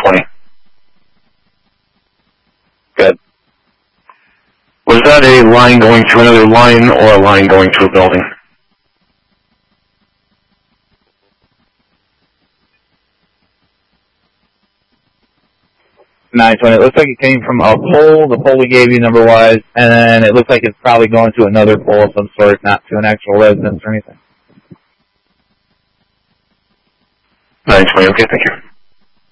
920. Good. Was that a line going to another line or a line going to a building? It looks like it came from a pole, the pole we gave you number-wise, and then it looks like it's probably going to another pole of some sort, not to an actual residence or anything. 920, okay, thank you.